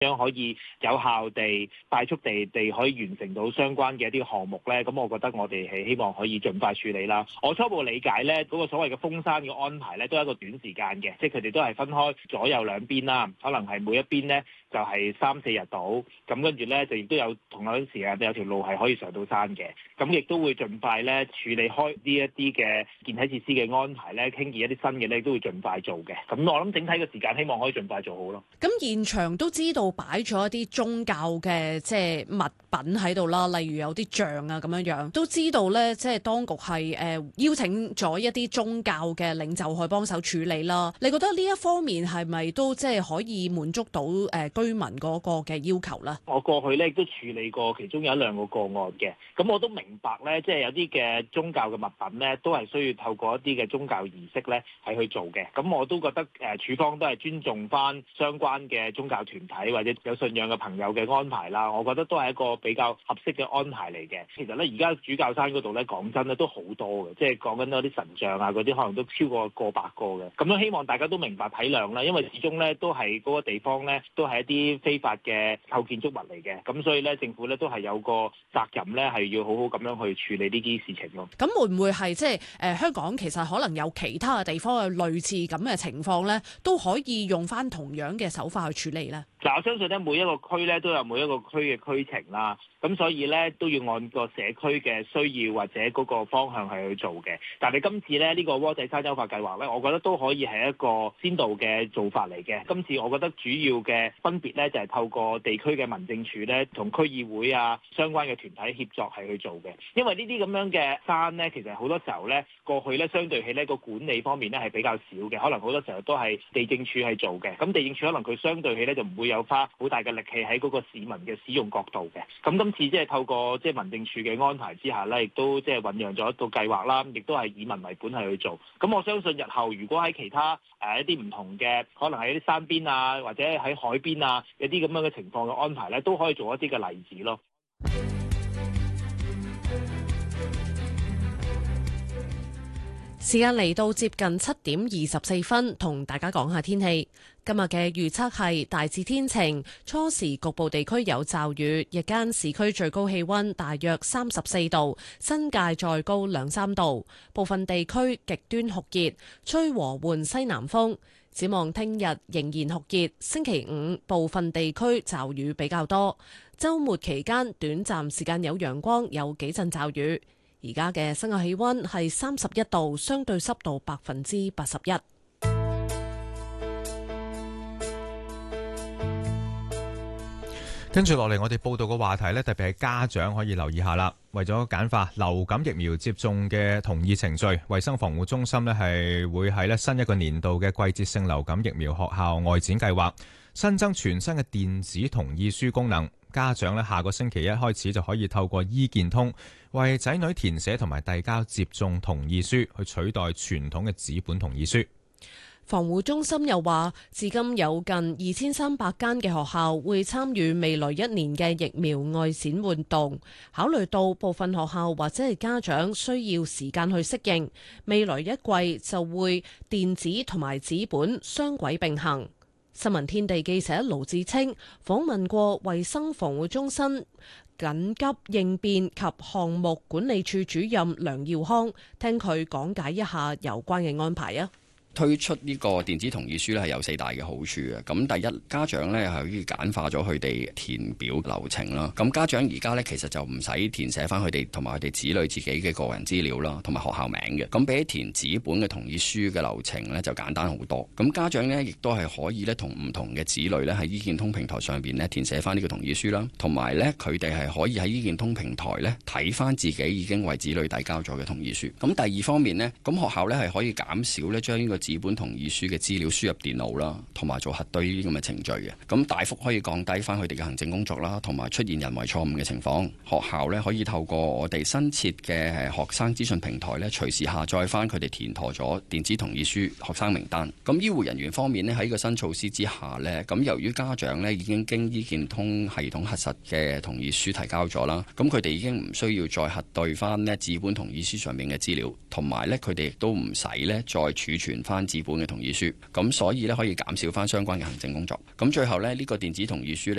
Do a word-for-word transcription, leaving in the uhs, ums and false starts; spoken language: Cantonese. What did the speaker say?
樣可以有效地、快速地地可以完成到相關嘅一啲項目咧。咁我覺得我哋係希望可以盡快處理啦。我初步理解咧，嗰個所謂嘅封山嘅安排咧，都係一個短時間嘅，即係佢哋都係分開左右兩邊啦，可能係每一邊咧就係三四日到，咁跟住咧就亦都有同樣時間有條路係可以上到山嘅，咁亦都會盡快咧處理開呢一啲嘅健體設施嘅安排咧，興建一啲新嘅咧都會盡快做嘅。咁我諗整體嘅時間希望可以盡快做好咯。 咁現場都知道擺咗一啲宗教嘅即係物品喺度啦，例如有啲像啊咁樣樣，都知道咧即係當局係誒、呃、邀請咗一啲宗教嘅領袖去幫手處理啦。你覺得呢一方面係咪都即係可以滿足到誒、呃、居民嗰個嘅要求咧？ 我過去咧亦都處理過其中有一兩個個案嘅，咁我都明白咧，即係有啲嘅宗教嘅物品咧，都係需要透過一啲嘅宗教儀式咧係去做嘅。咁我都覺得誒署方都係尊重翻相關嘅宗教團體或者有信仰嘅朋友嘅安排啦。我覺得都係一個比較合適嘅安排嚟嘅。其實咧，而家主教山嗰度咧，講真咧都好多嘅，即係講緊嗰啲神像啊嗰啲，可能都超過過百個嘅。咁都希望大家都明白體諒啦，因為始終咧都係嗰個地方咧都係一啲非法嘅構建築物嚟嘅。咁所以咧，政府咧都係有個責任咧，係要好好咁樣去處理呢啲事情咯。 咁會唔會係即係誒香港其實可能有其他嘅地方有類似咁嘅情況咧，都可以用翻同樣嘅手法去處理咧？ 嗱，我相信咧每一個區咧都有每一個區嘅區情啦，咁所以咧都要按個社區嘅需要或者嗰個方向係去做嘅。但係今次咧呢個窩仔山優化計劃咧，我覺得都可以係一個先導嘅做法嚟嘅。今次我覺得主要嘅分別咧就係透過地區嘅民政處咧同區議會啊相關嘅團體協作係去做嘅。因為呢啲咁樣嘅山咧，其實好多時候咧過去咧相對起呢個管理方面咧係比較少嘅，可能好多時候都係地政處係做嘅。咁地政處可能佢相對起咧就唔會有花好大嘅力氣喺嗰個市民嘅使用角度嘅。咁今次即係透過即係民政處嘅安排之下咧，亦都即係醖釀咗一個計劃啦，亦都係以民為本係去做。咁我相信日後如果喺其他誒一啲唔同嘅，可能喺啲山邊啊，或者喺海邊啊，有啲咁樣嘅情況嘅安排咧，都可以做一啲嘅例子咯。 時間嚟到接近七點二十四分，同大家講下天氣。今日嘅預測係大致天晴，初時局部地區有驟雨，日間市區最高氣溫大約三十四度，新界再高兩三度，部分地區極端酷熱，吹和緩西南風。展望聽日仍然酷熱，星期五部分地區驟雨比較多，週末期間短暫時間有陽光，有幾陣驟雨。而家嘅室外氣溫係三十一度，相對濕度百分之八十一。 跟住落嚟，我哋報道嘅話題呢，特別係家長可以留意下啦。為咗簡化流感疫苗接種嘅同意程序，衛生防護中心呢係會喺呢新一個年度嘅季節性流感疫苗學校外展計劃，新增全新嘅電子同意書功能。家長呢下個星期一開始就可以透過醫健通為仔女填寫同埋遞交接種同意書，去取代傳統嘅紙本同意書。 防護中心又話，至今有近二千三百間嘅學校會參與未來一年嘅疫苗外展活動。考慮到部分學校或者係家長需要時間去適應，未來一季就會電子同埋紙本雙軌並行。新聞天地記者盧志清訪問過衛生防護中心緊急應變及項目管理處主任梁耀康，聽佢講解一下有關嘅安排啊。 推出呢個電子同意書咧係有四大嘅好處嘅。咁第一，家長咧係可以簡化咗佢哋填表流程啦。咁家長而家咧其實就唔使填寫翻佢哋同埋佢哋子女自己嘅個人資料啦，同埋學校名嘅。咁比起填紙本嘅同意書嘅流程咧就簡單好多。咁家長咧亦都係可以咧同唔同嘅子女咧喺醫健通平台上邊咧填寫翻呢個同意書啦，同埋咧佢哋係可以喺醫健通平台咧睇翻自己已經為子女遞交咗嘅同意書。咁第二方面呢，咁學校咧係可以減少咧將呢個紙本同意書嘅資料輸入電腦啦，同埋做核對呢啲咁嘅程序嘅，咁大幅可以降低翻佢哋嘅行政工作啦，同埋出現人為錯誤嘅情況。學校咧可以透過我哋新設嘅學生資訊平台咧，隨時下載翻佢哋填妥咗電子同意書學生名單。咁醫護人員方面咧喺呢個新措施之下咧，咁由於家長咧已經經醫健通系統核實嘅同意書提交咗啦，咁佢哋已經唔需要再核對翻咧紙本同意書上面嘅資料，同埋咧佢哋亦都唔使咧再儲存翻翻紙本嘅同意書，咁所以呢，可以減少翻相關嘅行政工作。咁最後呢，呢個電子同意書